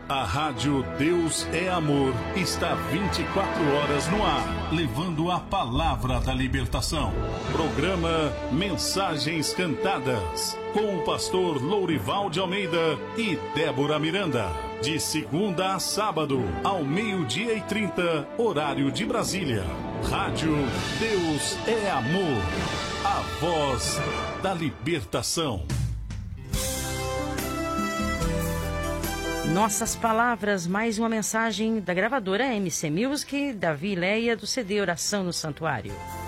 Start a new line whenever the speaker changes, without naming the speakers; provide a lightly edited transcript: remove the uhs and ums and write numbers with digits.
A Rádio Deus é Amor está 24 horas no ar, levando a palavra da libertação. Programa Mensagens Cantadas, com o pastor Lourival de Almeida e Débora Miranda. De segunda a sábado, ao 12:30, horário de Brasília. Rádio Deus é Amor, a voz da libertação.
Nossas palavras, mais uma mensagem da gravadora MC Music, Davi e Leia, do CD Oração no Santuário.